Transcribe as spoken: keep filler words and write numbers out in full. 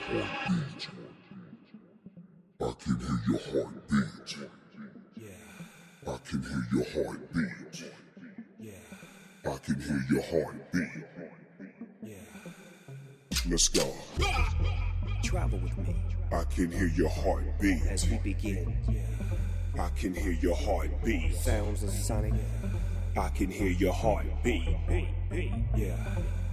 heartbeat. I can hear your heartbeat. I can hear your heartbeat. I can hear your heartbeat. Let's go. Travel with me I can hear your heartbeat. as we begin. I can hear your heartbeat. Sounds of sonic. I can hear your heartbeat. Yeah.